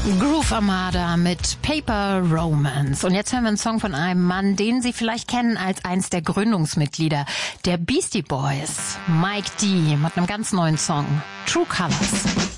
Groove Armada mit Paper Romance. Und jetzt hören wir einen Song von einem Mann, den Sie vielleicht kennen als eins der Gründungsmitglieder der Beastie Boys. Mike D. mit einem ganz neuen Song, True Colors.